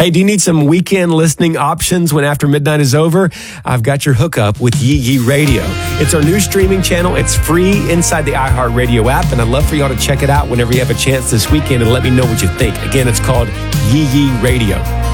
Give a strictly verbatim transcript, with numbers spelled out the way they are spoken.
Hey, do you need some weekend listening options when After Midnight is over? I've got your hookup with Yee Yee Radio. It's our new streaming channel. It's free inside the iHeartRadio app, and I'd love for y'all to check it out whenever you have a chance this weekend and let me know what you think. Again, it's called Yee Yee Radio.